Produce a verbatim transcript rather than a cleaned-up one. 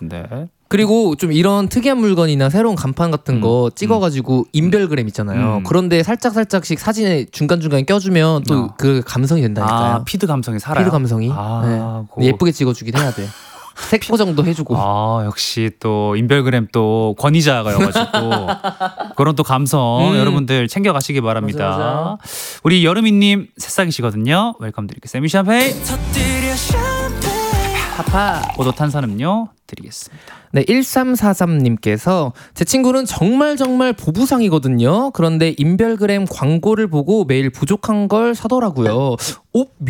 같은데. 그리고 좀 이런 특이한 물건이나 새로운 간판 같은 음, 거 찍어가지고 음. 인별그램 있잖아요. 음. 그런데 살짝 살짝씩 사진에 중간 중간에 껴주면 또 그 어. 감성이 된다니까요. 아, 피드 감성이 살아요. 피드 감성이. 아, 네. 예쁘게 찍어주긴 해야 돼. 색 포정도 해주고. 아, 역시 또 인별그램 또 권위자가여가지고 그런 또 감성 음. 여러분들 챙겨가시기 바랍니다. 맞아, 맞아. 우리 여름이님 새싹이시거든요. 웰컴 드릴게요. 세미 샴페인. 파파 포도 탄산음료 드리겠습니다. 네, 일삼사삼님께서 제 친구는 정말 정말 보부상이거든요. 그런데 인별그램 광고를 보고 매일 부족한 걸 사더라고요. 어?